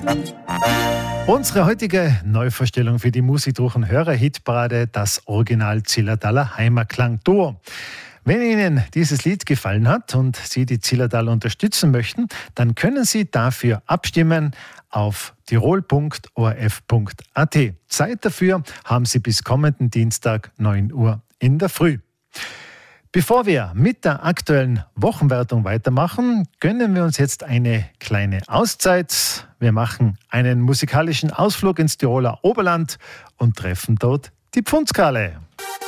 Unsere heutige Neuvorstellung für die Musikdruchen Hörer-Hitparade, das Original Zillertaler Heimaklang-Duo. Wenn Ihnen dieses Lied gefallen hat und Sie die Zillertaler unterstützen möchten, dann können Sie dafür abstimmen auf tirol.orf.at. Zeit dafür haben Sie bis kommenden Dienstag 9 Uhr in der Früh. Bevor wir mit der aktuellen Wochenwertung weitermachen, gönnen wir uns jetzt eine kleine Auszeit. Wir machen einen musikalischen Ausflug ins Tiroler Oberland und treffen dort die Pfundskerle.